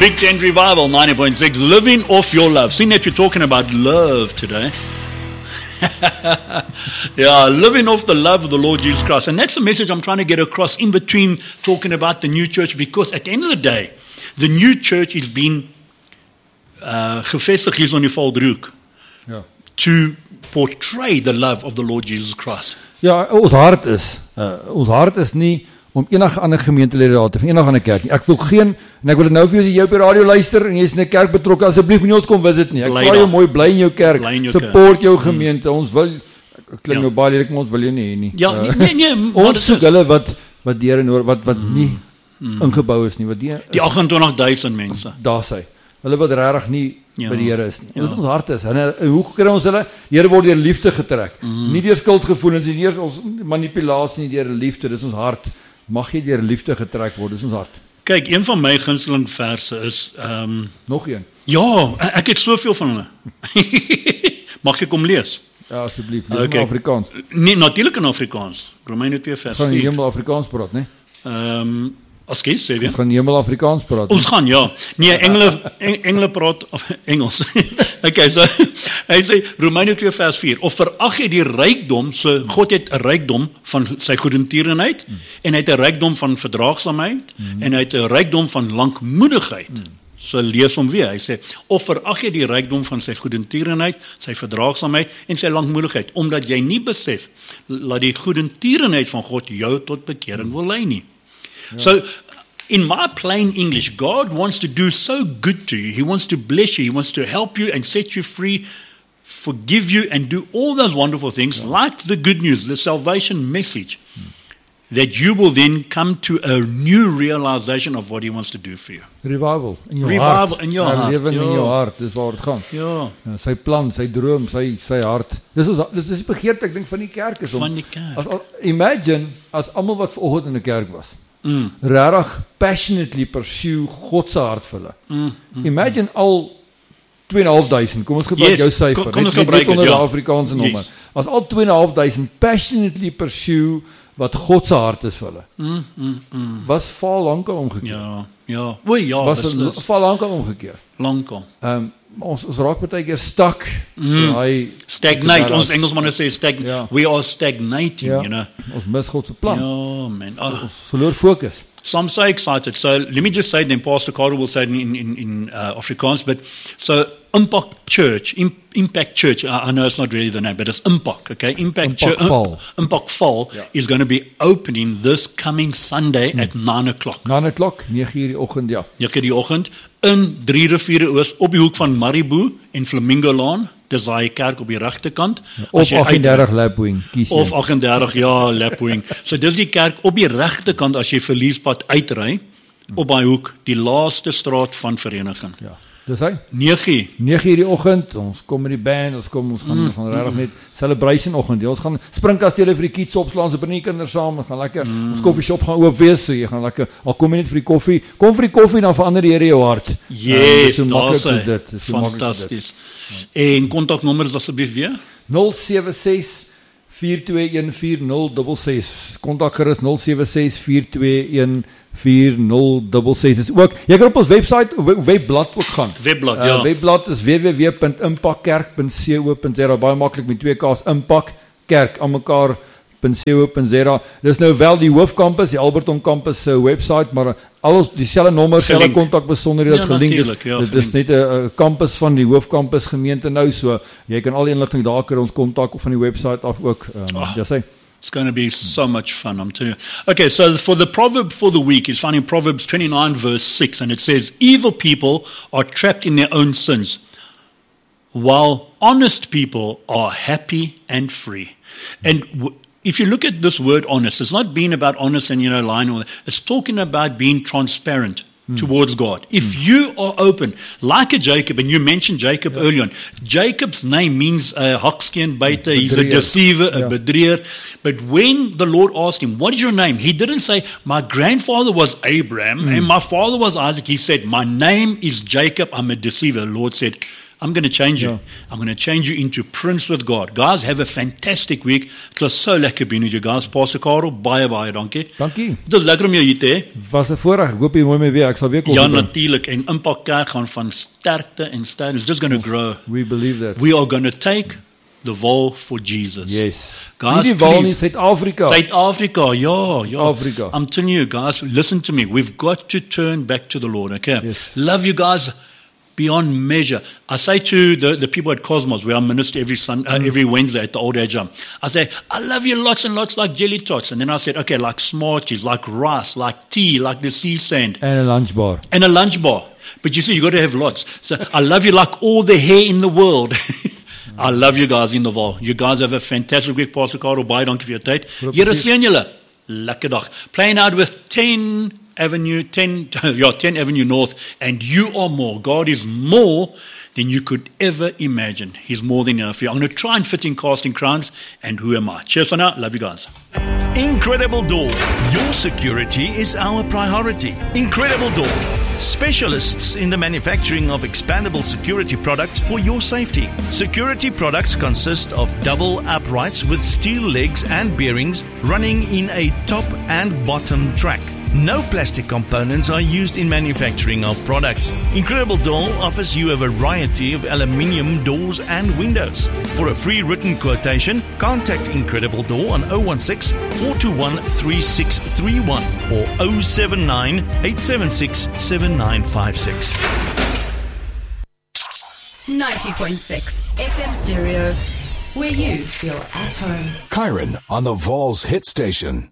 Big Tent Revival 90.6, living off your love. Seeing that we're talking about love today. Yeah, living off the love of the Lord Jesus Christ. And that's the message I'm trying to get across in between talking about the new church, because at the end of the day, the new church is being gevestig hier in die Valdroek to portray the love of the Lord Jesus Christ. Ja, ons hart is nie om enige ander gemeentelede daar te van enige ander kerk nie. Ek wil geen, en ek wil dit nou vir jou sê, jy op die radio luister en jy is in 'n kerk betrokke, asseblief moet jy ons kom visit nie. Ek vra jou mooi, bly in jou kerk, support jou gemeente. Ons wil, klink nou baie lelik, maar ons wil jou nie hê nie. Ja, nee, ons soek hulle wat deur en oor, wat nie ingebou is nie, wat die 28,000 mense. Daar sy. Hulle wat regtig nie by die Here is nie. Dit is ons hart is. En hoe kry ons hulle? Die Here word deur liefde getrek. Nie deur skuldgevoelens nie, nie deur ons manipulasie nie, deur liefde. Dis ons hart. Mag jy deur liefde getrek word, dis ons hart. Kyk, een van my gunsteling verse is nog een. Ja, ek het soveel van hulle. Mag ek kom lees? Ja, asseblief, lees in Afrikaans. Nee, natuurlik in Afrikaans. Romeine 2 vers 4. Ons gaan in hemel Afrikaans praat, né? As kies, sê jy? Ons gaan in hemel Afrikaans praat. Ons gaan, ja. Nee, Engele praat Engels. Okay, so hy sê Romeine 2 vers 4. Of verag jy die rykdom, so God het 'n rykdom van sy goedertierenheid en hy het 'n rykdom van verdraagsaamheid en hy het 'n rykdom van lankmoedigheid. So lees hom weer. Hy sê, of verag jy die rykdom van sy goedertierenheid, sy verdraagsaamheid en sy lankmoedigheid, omdat jy nie besef dat die goedertierenheid van God jou tot bekering wil lei nie. So, in my plain English, God wants to do so good to you. He wants to bless you. He wants to help you and set you free, forgive you, and do all those wonderful things, like the good news, the salvation message, that you will then come to a new realization of what He wants to do for you. Revival in jou Revival hart. in jou hart. Lewe in jou hart, dis waar dit gaan. Ja. Sy plan, sy droom, sy hart. Dis is die begeerte, ek dink, van die kerk is om. Van die kerk. Imagine as almal wat vanoggend in 'n kerk was. Regtig passionately pursue God se hart vir hulle. Imagine al 2,500, kom ons gebruik jou syfer, kom ons gebruik onder dit, die Afrikaanse nommer. As al 2,500 passionately pursue wat God se hart is vir hulle. Was val lankal omgekeer. Ja. O ja, was val lankal omgekeer. Lankal. Ons raak baie keer stuck. Stagnate. Ons Engelsmanne sê we are stagnating, you know. Ons mis God se plan. Ja, man. Ons verloor fokus. So I'm so excited. So let me just say, then Pastor Carter will say it in Afrikaans, but so Impact Church, I know it's not really the name, but it's Impact, okay? Impact Fall is going to be opening this coming Sunday at 9 o'clock. 9 o'clock, 9 uur die oggend, ja. 9 uur die oggend, in 3 Riviere Oos, op die hoek van Maribo en Flamingo Lane. Dis daai kerk op die regterkant. Of 38 Lapwing, kies jy. Of 38, ja, Lapwing. So dis die kerk op die regterkant as jy Verliespad uitry, op daai hoek, die laaste straat van Vereniging. Ja. Dis hy? 9 uur die oggend, ons kom met die band, ons gaan regtig net celebration oggend. Ons gaan springkastele vir die kids opslaan, ons bring die kinders saam, ons gaan lekker, ons koffieshop gaan oop wees, so jy gaan lekker, al kom jy net vir die koffie, kom vir die koffie, dan verander die Here jou hart. Yes, so maklik so dit. Fantasties. En kontaknommers asseblief weer? 076 4214066. Kontak gerus 076 4214066. Dis ook, jy kan op ons webblad ook gaan. Webblad, ja. Webblad is www.impactkerk.co.za. Baie maklik met 2 K's, Impact Kerk aan mekaar.co.za. Dis nou wel die hoofkampus, die Alberton kampus se website, maar al dieselfde nommers, selfe kontakbesonderhede is gelink. Dit is net 'n kampus van die hoofkampus gemeente nou, so jy kan al die inligting daar kry, ons kontak of van die website af ook. Ja, sê. It's going to be so much fun, I'm telling you. Okay, so for the proverb for the week is found in Proverbs 29 verse 6, and it says, evil people are trapped in their own sins, while honest people are happy and free. And if you look at this word honest, it's not being about honest and, lying. It's talking about being transparent towards God. If you are open, like a Jacob, and you mentioned Jacob earlier on, Jacob's name means a hakskin baiter, he's a deceiver, a bedrieger. But when the Lord asked him, what is your name? He didn't say, my grandfather was Abraham and my father was Isaac. He said, my name is Jacob, I'm a deceiver. The Lord said, I'm going to change you. I'm going to change you into Prince with God. Guys, have a fantastic week. Het was so lekker being with you guys. Pastor Karel, baie dankie. Dankie. Het was lekker om jou hier te hê. Was 'n voorreg. Ek hoop jy mooi mee weer. Ek sal weer kom. Ja, natuurlik. En Impact Kerk gaan van sterkte en sterkte. It's just going to grow. We believe that. We are going to take the vol for Jesus. Yes. Guys, die vol in Suid-Afrika. Suid-Afrika, ja. Afrika. I'm telling you guys, listen to me. We've got to turn back to the Lord, okay? Yes. Love you guys beyond measure. I say to the people at Cosmos, where I minister every Wednesday at the old age home, I say, I love you lots and lots like jelly tots. And then I said, okay, like Smarties, like rice, like tea, like the sea sand. And a lunch bar. And a lunch bar. But you see, you got to have lots. So I love you like all the hair in the world. I love you guys in the vol. You guys have a fantastic week, Pastor Karel. Baie dankie vir jou tyd. Here seën julle. Lekker dag. Playing out with 10 Avenue North, and you are more. God is more than you could ever imagine. He's more than enough for you. I'm going to try and fit in Casting Crowns, and who am I? Cheers for now. Love you guys. Incredible Door. Your security is our priority. Incredible Door. Specialists in the manufacturing of expandable security products for your safety. Security products consist of double uprights with steel legs and bearings running in a top and bottom track. No plastic components are used in manufacturing of products. Incredible Door offers you a variety of aluminium doors and windows. For a free written quotation, contact Incredible Door on 016 421 3631 or 079 876 7956. 90.6 FM Stereo, where you feel at home. Kyron on the Vols hit station.